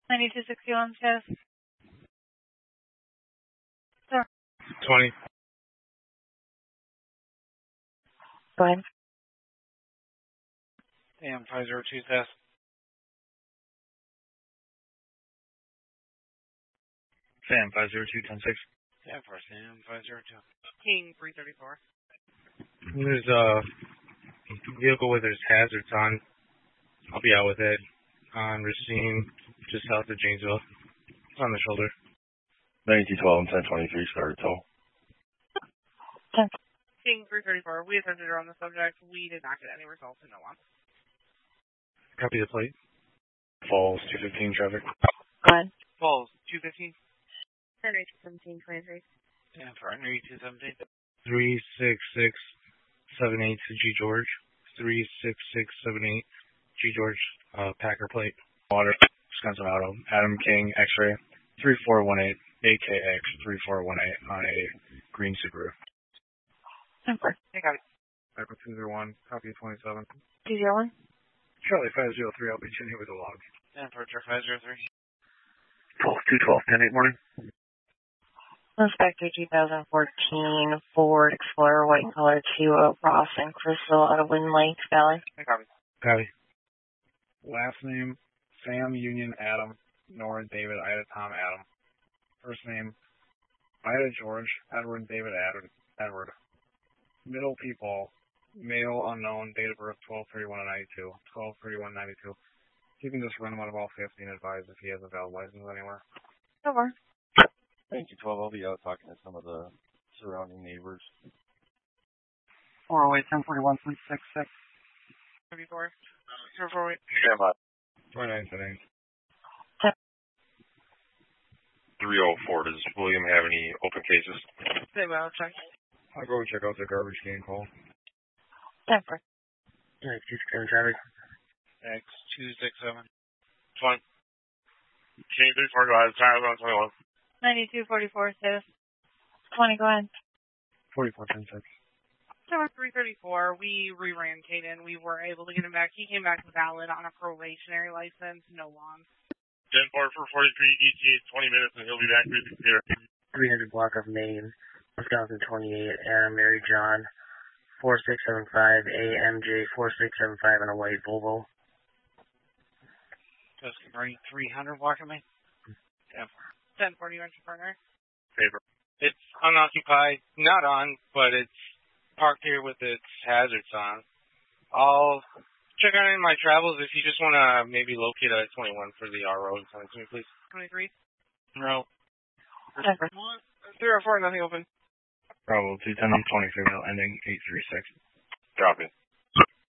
9261 says. Sir. 20. Go ahead. Sam 502 test. Sam 502 106. Sam 502. King 334. There's a vehicle with its hazards on. I'll be out with it on Racine, just south of Janesville. It's on the shoulder. 9212 and 1023 started tow. King 334. We attempted her on the subject. We did not get any results in no one. Copy the plate. Falls 215 traffic. Go ahead. Falls 215. Henry 217-23. Sam for Henry 217. 36678 G George. 36678 G George. Packer plate. Water. Wisconsin Auto. Adam King X-ray. 3418 AKX 3418 on a green Subaru. Number. I got it. Packer 201. Copy 27. 201. Charlie 503. I'll be tuning with a log. Sam for 503. Falls 212 10-8 morning. Inspector 2014 Ford Explorer white color to Ross and Crystal out of Wind Lake Valley. I got it. Copy. Last name Sam Union Adam Nora David Ida Tom Adam. First name Ida George Edward David Edward. Middle people male unknown, date of birth 12/31/92. 12/31/92. You can just run him out of all 50 and advise if he has a valid license anywhere. Over. 9212, I'll be out talking to some of the surrounding neighbors. 408 1041.66. 34. 048. Stand by. 2979. 304, does William have any open cases? Same out, check. I'll go check out the garbage can call. Temper. 267 traffic. X267. 20. King 345, time on 21. 9244 says. 20, go ahead. 4410. Number 334, we reran Caden. We were able to get him back. He came back valid on a probationary license, no laws. 10-4 for 43, ETA 20 minutes, and he'll be back with you here. 300 block of Maine, Wisconsin 28, Adam Mary John, 4675, AMJ 4675 on a white Volvo. Just bring 300 block of Maine. 10-40, you mentioned partner. Favor. It's unoccupied, not on, but it's parked here with its hazards on. I'll check on it in my travels if you just want to maybe locate a 21 for the R road. Send it to me, please. 23? No. 304, nothing open. Bravo 210, I'm 23, ending 836. Copy.